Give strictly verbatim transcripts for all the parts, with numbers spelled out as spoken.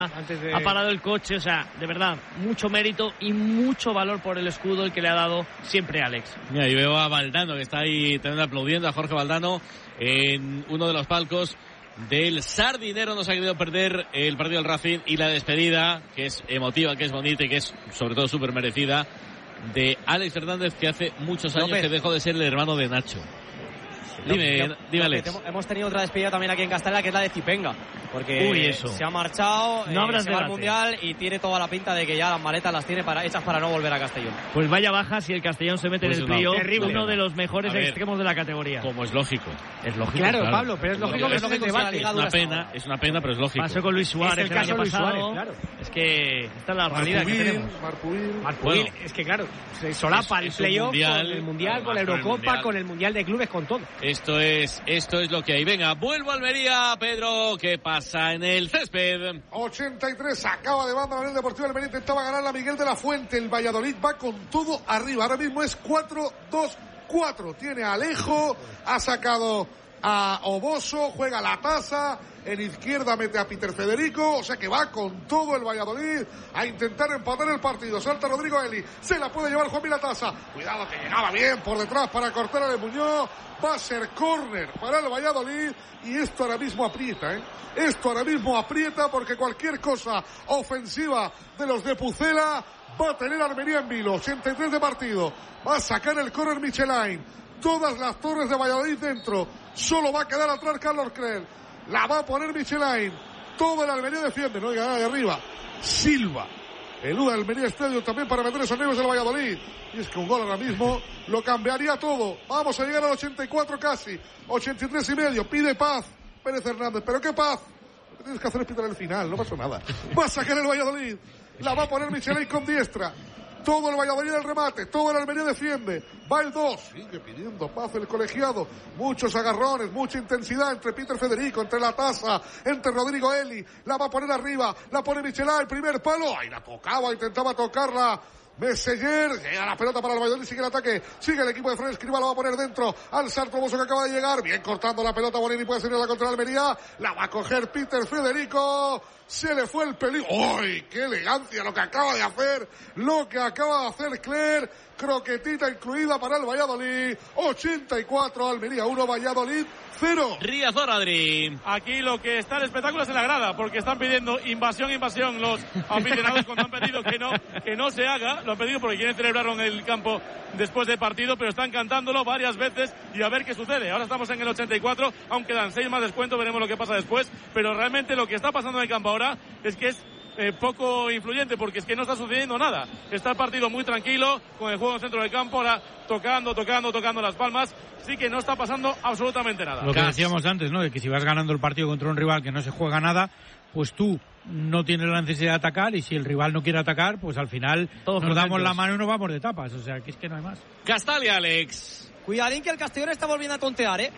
Antes de... ha parado el coche, o sea, de verdad, mucho mérito y mucho valor por el escudo el que le ha dado siempre Alex. Mira, y veo a Valdano que está ahí también aplaudiendo, a Jorge Valdano en uno de los palcos del Sardinero. No se ha querido perder el partido del Racing y la despedida, que es emotiva, que es bonita y que es sobre todo súper merecida, de Alex Fernández, que hace muchos años López. que dejó de ser el hermano de Nacho. Dime, yo, dime Alex. Hemos tenido otra despedida también aquí en Castellana, que es la de Zipenga, porque Uy, eso. se ha marchado, no eh, se va al Mundial y tiene toda la pinta de que ya las maletas las tiene para, hechas para no volver a Castellón. Pues vaya baja si el Castellón se mete pues en el trío, uno de los mejores ver, extremos de la categoría. Como es lógico. Es lógico. Claro, claro. Pablo, pero es lógico que es lógico es una pena, es una pena, pero es lógico. Pasó con Luis Suárez es el, el caso año Luis pasado. Suárez, claro. Es que esta es la realidad que tenemos. Marpubil, Marpubil, bueno, es que claro, se solapa el playoff con el Mundial, con la Eurocopa, con el Mundial de Clubes, con todo. Esto es Esto es lo que hay. Venga, vuelvo a Almería, Pedro. ¿Qué pasa en el césped? ochenta y tres, acaba de banda la Unión Deportiva Almería, intentaba ganar la Miguel de la Fuente. El Valladolid va con todo arriba. Ahora mismo es cuatro dos cuatro. Tiene a Alejo, ha sacado a Oboso, juega la Taza. En izquierda mete a Peter Federico, o sea que va con todo el Valladolid a intentar empatar el partido. Salta Rodrigo Eli, se la puede llevar Juan Milatasa. Cuidado que llegaba bien por detrás para cortar a De Muñoz. Va a ser córner para el Valladolid y esto ahora mismo aprieta, ¿eh? Esto ahora mismo aprieta porque cualquier cosa ofensiva de los de Pucela va a tener Almería en vilo. ochenta y tres de partido, va a sacar el córner Michelin. Todas las torres de Valladolid dentro, solo va a quedar atrás Carlos Creel. La va a poner Michelin. Todo el Almería defiende, no hay nada de arriba. Silva eluda el Almería Estadio también para meter esos negros del Valladolid. Y es que un gol ahora mismo lo cambiaría todo. Vamos a llegar al ochenta y cuatro casi. ochenta y tres y medio. Pide paz Pérez Hernández. ¿Pero qué paz? Lo que tienes que hacer es pitar el final. No pasó nada. Va a sacar el Valladolid. La va a poner Michelin con diestra. Todo el Valladolid del remate, todo el Almería defiende. Va el dos, sigue pidiendo paz el colegiado. Muchos agarrones, mucha intensidad entre Peter Federico, entre la Taza, entre Rodrigo Eli. La va a poner arriba, la pone Michelin, primer palo. Ahí la tocaba, intentaba tocarla Messenger, llega la pelota para el Valladolid, sigue el ataque, sigue el equipo de Fran Escribá, la va a poner dentro al Sarto Boso que acaba de llegar, bien cortando la pelota, Bonini puede ser la contra la Almería, la va a coger Peter Federico, se le fue el peligro. ¡Uy, qué elegancia lo que acaba de hacer, lo que acaba de hacer Cler! Croquetita incluida para el Valladolid, ochenta y cuatro, Almería uno, Valladolid cero. Riazor, Adri. Aquí lo que está el espectáculo es en la grada, porque están pidiendo invasión, invasión los aficionados cuando han pedido que no, que no se haga. Lo han pedido porque quieren celebrarlo en el campo después del partido, pero están cantándolo varias veces y a ver qué sucede. Ahora estamos en el ochenta y cuatro, aún quedan seis más descuento, veremos lo que pasa después, pero realmente lo que está pasando en el campo ahora es que es Eh, poco influyente, porque es que no está sucediendo nada. Está el partido muy tranquilo, con el juego en el centro del campo, ahora tocando, tocando, tocando las palmas. Sí que no está pasando absolutamente nada. Lo que decíamos antes, ¿no? De que si vas ganando el partido contra un rival que no se juega nada, pues tú no tienes la necesidad de atacar, y si el rival no quiere atacar, pues al final Todos nos damos la mano y nos vamos de tapas. O sea, que es que no hay más. Castalia, Alex. Cuidadín que el Castellón está volviendo a tontear, ¿eh?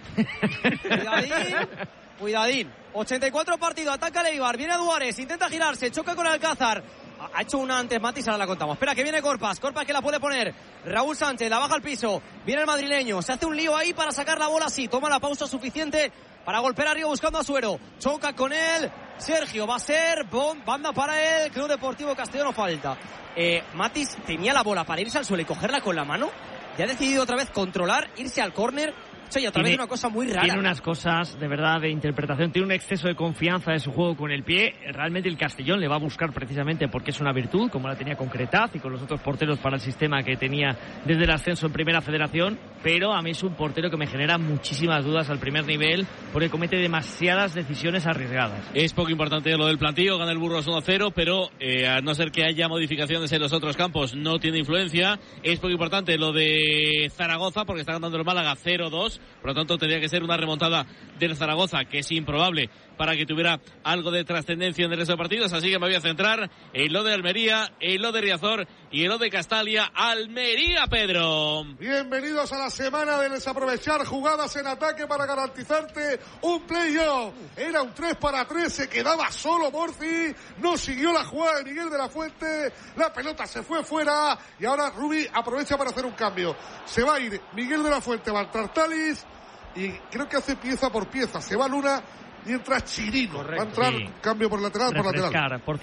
Cuidadín. Cuidadín, ochenta y cuatro partido, ataca el Eibar, viene Duárez, intenta girarse, choca con Alcázar. Ha hecho una antes Matis, ahora la contamos. Espera, que viene Corpas, Corpas que la puede poner. Raúl Sánchez, la baja al piso. Viene el madrileño, se hace un lío ahí para sacar la bola así. Toma la pausa suficiente para golpear arriba buscando a Suero. Choca con él, Sergio, va a ser bom, banda para él. Club Deportivo Castellón, falta. Eh, Matis tenía la bola para irse al suelo y cogerla con la mano. Ya ha decidido otra vez controlar, irse al córner. Y otra vez una cosa muy rara. Tiene unas cosas de verdad de interpretación, tiene un exceso de confianza de su juego con el pie. Realmente el Castellón le va a buscar precisamente porque es una virtud, como la tenía con Cretaz y con los otros porteros para el sistema que tenía desde el ascenso en Primera Federación, pero a mí es un portero que me genera muchísimas dudas al primer nivel porque comete demasiadas decisiones arriesgadas. Es poco importante lo del plantío, gana el Burgos uno cero, pero eh, a no ser que haya modificaciones en los otros campos no tiene influencia. Es poco importante lo de Zaragoza porque está ganando el Málaga cero dos. Por lo tanto, tendría que ser una remontada del Zaragoza, que es improbable para que tuviera algo de trascendencia en el resto de partidos. Así que me voy a centrar en lo de Almería, en lo de Riazor y en lo de Castalia. Almería, Pedro. Bienvenidos a la semana de desaprovechar jugadas en ataque para garantizarte un playoff. Era un tres para tres, se quedaba solo Morci, no siguió la jugada de Miguel de la Fuente, la pelota se fue fuera y ahora Rubi aprovecha para hacer un cambio. Se va a ir Miguel de la Fuente, va al Tartalis y creo que hace pieza por pieza. Se va Luna y entra Chirino. Correcto, va a entrar sí. cambio por lateral, Refrescar. por lateral. Por